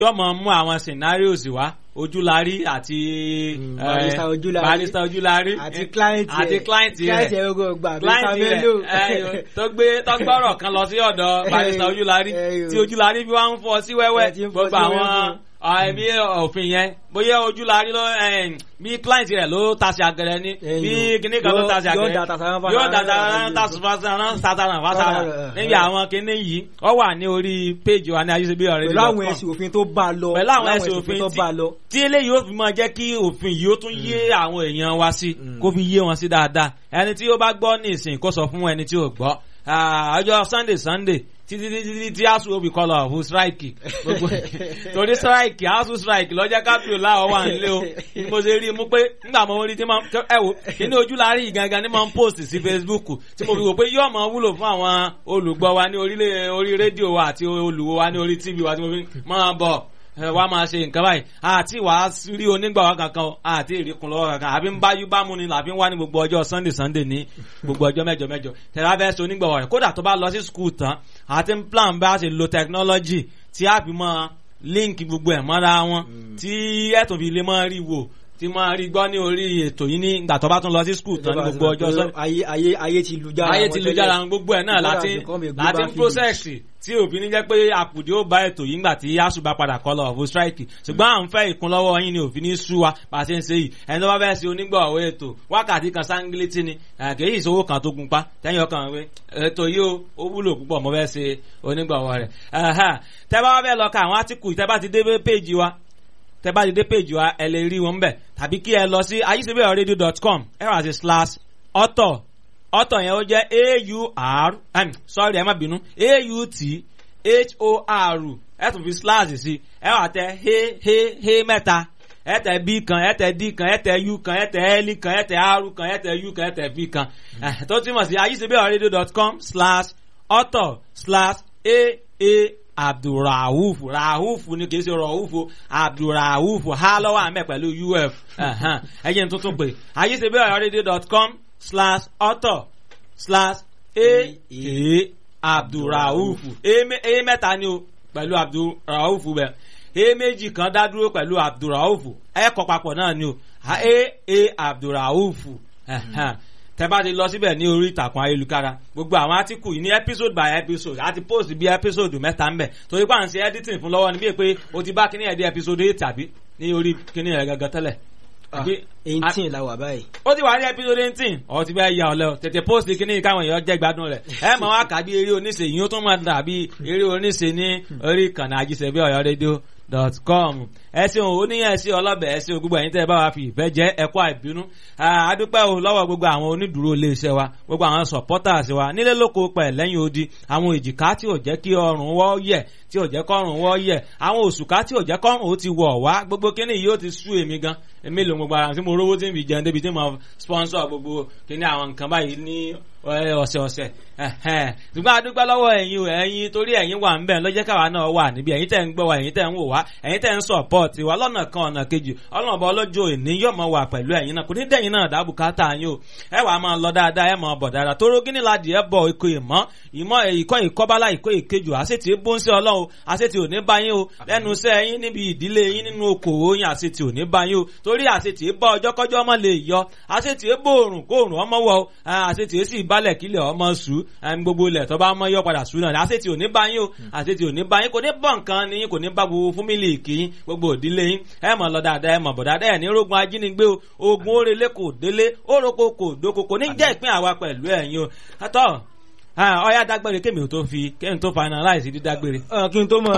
yóò mọ mú àwọn scenarios wá ojúlarí àti barista ojúlarí àti client rẹ̀ tó gbọ́rọ̀ kan lọ sí ọ̀dọ̀ barista ojúlarí tí ojúlarí bí wọ́n ń fọ́ sí wẹ́wẹ́ gbogbo àwọn ẹbí òfin yẹn bóyá ojúlarí ló bí client rẹ̀ ló tasí àgẹrẹ ní bí kíní kan ló tasí àgẹrẹ yóò dàtà sátánà níbi àwọn kíní yìí ó wà ní orí péjì wa ní ayéṣebí ọ̀rẹ́ pẹ̀lú àwọn ẹ̀sìn òfin tó bá lọ pẹ̀lú àwọn ẹ̀sìn òfin tí eléyìí ó fi máa jẹ́ kí òfin yìí ó tún yé àwọn èèyàn wa sí kó fi yé wọn sí dáadáa ẹni tí ó bá gbọ́ ní ìsìn kó sọ fún ẹni tí ò gbọ́ ọjọ́ Sunday títí tí asu obi kọlọ ọ̀hún strike gbogbo torí strike asu strike lọ́jọ́ kápẹ́ láwọ̀ wà nílé o mo ṣe rí i mú pé nígbà mo rí tí mo ẹ wò kíní ojúlárí ìgangan ní mo ń post sí Facebook tí mo fi wò pé yóò mọ wúlò fún àwọn olùgbọ́ wa ní orí rédíò wa àti olùwò wa ní orí TV wa tí mo fi máa bọ̀ wá máa ṣe nǹkan báyìí àti wàá rí onígbàwá kankan àti ìrìkùn lọ́wọ́ kankan àbí ń báyú bámu ni làbí ń wá ní gbogbo ọjọ́ Sunday ní gbogbo ọjọ́ mẹ́jọ tẹ̀lá fẹ́ ṣe onígbàwá rẹ̀ kódà tó bá lọ sí school tán àti ń plan bá ṣe lo technology tí a fi mọ́ link gbogbo ẹ̀ mọ́ra wọn tí ẹ̀tùn fi lè mọ́ rí wò tí máa rí gbọ́ ní orí ètò yìí ní ìgbà tó bá tún lọ sí skul tán ní gbogbo ọjọ́ Sunday ayé ti lujára gbogbo ẹ̀ náà láti ń process tí òbí ní jẹ́ pé àpùdí ó bá ètò yìí ńgbà tí asu bá padà kọ́ lọ ọ̀fọ̀ strike ṣùgbọ́n à ń fẹ́ ìkúnlọ́wọ́ yín ni òfin ní sú wa bá a ṣe ń ṣe yìí ẹni tó bá fẹ́ ṣe onígbọ̀wọ́ ètò wákàtí kan sáńgílítì ni kèyí ìṣòwò kan tó gun pa tẹ́yìn ọkàn wé ètò yìí ó wúlò púpọ̀ mo fẹ́ ṣe onígbọ̀wọ́ rẹ̀ tẹ́ bá wá fẹ́ lọ ka àwọn átíkù tẹ́ bá ti dé péjì wa tẹ́ bá ti dé péjì wa ẹ lè rí wọn bẹ̀ tàbí kí ẹ lọ sí ayisebeyoradio.com /author author yẹn ó jẹ́ AUR ẹ má bínú AUTHOR ẹ tún fi slash sí ẹ wà tẹ he mẹ́ta ẹ tẹ B kan ẹ tẹ D kan ẹ tẹ U kan ẹ tẹ L kan ẹ tẹ R kan ẹ tẹ U kan ẹ tẹ V kan tó túmọ̀ sí ayisebeyoradio.com /author/AA Abdulrauf Rauf ni kìí ṣe Rauf Abdulrauf ha lọ́wọ́ àmẹ́ pẹ̀lú UF ẹ̀yẹ́ tuntun pé ayisebeyoradio.com /author/AA Abdulrauf a mẹ́ta ni o pẹ̀lú Abdulrauf bẹ́ẹ̀ a méjì kan dá dúró pẹ̀lú Abdulrauf ẹ̀kọ́ papọ̀ náà ni o AA Abdulrauf tẹ́ bá ti lọ síbẹ̀ ní orí ìtàkùn ayélujára gbogbo àwọn átíkù yìí ní episode by episode àti post bí episode mẹ́ta ń bẹ̀ torí pé à ń ṣe editing fún lọ́wọ́ ni bí pé o ti bá kíní ẹ̀ dé episode 8 tàbí ní orí kíní ẹ̀ gangan tẹ́lẹ̀. 18 la wà báyìí. ó ti wà ní episode 18 ọ̀ ti bẹ́ẹ̀ ya ọ̀lẹ́ o tètè post kíní káwọn èèyàn jẹ́ gbádùn rẹ̀ ẹ mọ̀ wá kà bí eré oníṣe yìí ó tún máa dàbí eré oníṣe ní orí ìkànnì ajisebeyoradio.com ẹsìn òun ní ẹsìn ọlọ́bẹ̀ ẹsìn gbogbo ẹ̀yin tẹ́ ẹ bá wa fi ìfẹ́ jẹ́ ẹ̀kọ́ àìbínú adúpẹ́ o lọ́wọ́ gbogbo àwọn onídùúró iléeṣẹ́ wa gbogbo àwọn supporters wa nílé lóko pẹ̀ lẹ́yìn odi àwọn èjìká tí ò jẹ́ kí ọrùn wọ́ yẹ̀ tí ò jẹ́ kọ́rùn wọ́ yẹ̀ àwọn òṣùká tí ò jẹ́ kọ́rùn ó ti wọ̀ wá gbogbo kíní yìí ó ti sú èmi gan èmi lò gbogbo ara tí mo rówó tí ń fi jẹun débi tí mo sponsor gbogbo kíní àwọn nǹkan báyìí ní ọ̀sẹ̀ ṣùgbọ́n adúgbò lọ́wọ́ ẹ̀yin torí ẹ̀yin wà ń bẹ̀ lọ́jẹ́ káwa náà wà níbi ẹ̀yin tẹ́ ń gbọ́ wa ẹ̀yin tẹ́ ń wò wá ẹ̀yin tẹ́ ń support wa lọ́nà kan ọ̀nà kejì ọlọ́mọba ọlọ́jọ́ òní yóò mọ̀ wà pẹ̀lú ẹ̀yin náà kò ní dẹ̀yin náà dábù káta yín o ẹ wàá máa lọ dáadáa ẹ máa bọ̀ dáadáa toró gíní ladì ẹ bọ̀ ikọ̀ ìmọ̀ ìkọ́ ìkọ́bálá ìkọ́ ìkejì àṣetì bó ń ṣe ọlọ́run àṣetì ò ní bá yín o lẹ́nu iṣẹ́ yín níbi ìdílé yín nínú okòwò yín àṣetì ò ní bá yín o torí àṣetì bá ọjọ́ kọ́jọ́ ọmọ lè yọ àṣetì bó òrùn kóòrùn ọmọ wọ àṣetì sì balẹ̀ kílẹ̀ ọmọ sù gbogbo ilẹ̀ tó bá mọ́ yọ padà sù náà àṣetì ò ní bá yín o àṣetì ò ní bá yín kò ní bọ̀ nǹkan ni yín kò ní bá gbogbo fúmílì kì í gbogbo òdílé yín ẹ mọ̀ lọ dáadáa ẹ mọ̀ bọ̀ dáadáa ẹ̀ ní rógun ajínigbé o ogun orele kò délé oroko kò dóko kò ní jẹ́ ìpín àwa pẹ̀lú ẹ̀yin o àtọ́ ọyá dágbére kémi ò tó fi kémi tó finalize dídágbére. kí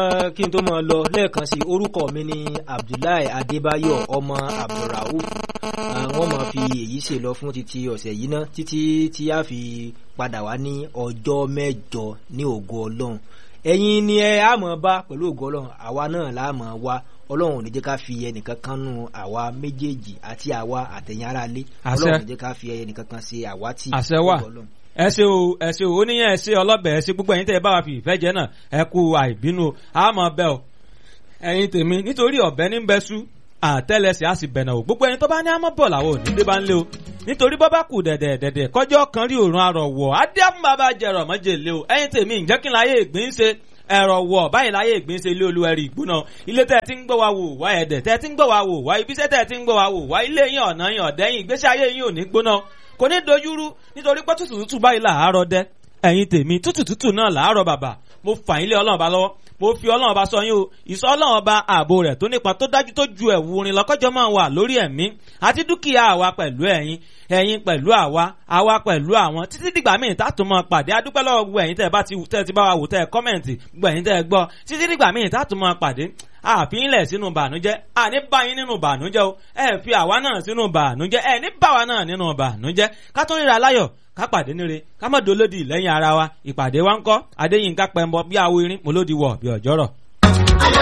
n tó mọ lọ lẹ́ẹ̀kan sí orúkọ mi ní Abdullahi Adébáyọ̀ ọmọ Abdulrauf wọ́n máa fi èyí ṣe lọ fún títí ọ̀sẹ̀ yìí náà títí tí a fi padà wá ní ọjọ́ mẹ́jọ ní ògo Ọlọ́run ẹ̀yin ni ẹ á mọ̀ bá pẹ̀lú ògo Ọlọ́run àwa náà la mọ̀ wá Ọlọ́run ò ní jẹ́ ká fi ẹnìkan kan nù àwa méjèèjì àti àwa àtẹ̀yìn ara lé Ọlọ́run ò ní jẹ́ ká fi ẹnìkan kan ṣe àwátì Ọlọ́run. ẹ ṣé o oníyàn ẹ ṣé ọlọ́bẹ̀ ẹ ṣé gbogbo ẹ̀yin tẹ́ ẹ bá wa fi ìfẹ́ jẹ́ náà ẹ kú àìbínú àmọ́ bẹ́ẹ̀ o ẹ̀yin tèmi nítorí ọ̀bẹ ní bẹ́ sú àtẹ́lẹsẹ̀ á sì bẹ̀nà o gbogbo ẹni tó bá ní àmọ́ bọ̀ làwọn ò ní dé bá ń lé o nítorí bọ́ bá kù dẹ̀dẹ̀dẹ̀dẹ̀ kọjọ́ kan rí òórùn arọ̀ wọ̀ adé fún bàbá jẹ̀rọ̀ mọ́jèlé o ẹ̀yin tèmi ǹjẹ́ kí n láyé ìgbín ṣe ẹ̀rọ wọ̀ báyìí láyé ìgbínsẹ̀ ilé olúwẹ̀rí ìgbóná ilé tẹ́ ti ń gbọ́ wa wò wá ẹ̀dẹ̀ tẹ́ ti ń gbọ́ wa wò wá ibiṣẹ́ tẹ́ ti ń gbọ́ wa wò wá ilé yín ọ̀nà yín ọ̀dẹ́yìn ìgbésí ayé yín ò ní gbóná kò ní dojúrú nítorí pé tútù báyìí làárọ̀ dẹ́ ẹ̀yin tèmi tútù náà làárọ̀ bàbà mo fà yín lé ọlọ́run bá lọ́wọ́ mo fi ọlọ́run ọba sọ yín o ìsọ ọlọ́run ọba ààbò rẹ̀ tó nípa tó dájú tó ju ẹ̀wù orin lọ́kọ́jọ́ máa wà lórí ẹ̀mí àti dúkìá àwa pẹ̀lú ẹ̀yin pẹ̀lú àwa pẹ̀lú àwọn títí dìgbà míì tá tún máa pàdé adúpẹ́ lọ́wọ́ gbogbo ẹ̀yin tẹ́ ti bá wa wò tẹ́ kọ́mẹ̀ntì gbogbo ẹ̀yin tẹ́ gbọ́ títí dìgbà míì tá tún máa pàdé àfihìnlẹ̀ sínú bànújẹ́ àní bá yín nínú bànújẹ́ o ẹ fi àwa náà sínú bànújẹ́ ẹ ní bá wa náà nínú bànújẹ́ ká tó ríra láyọ̀ ká pàdé níre ká má dolódì lẹ́yìn ara wa ìpàdé wa ń kọ́ Adéyínká Pẹ́mbọ bí awo irin mo lódi wọ̀ bí ọ̀jọ́rọ̀.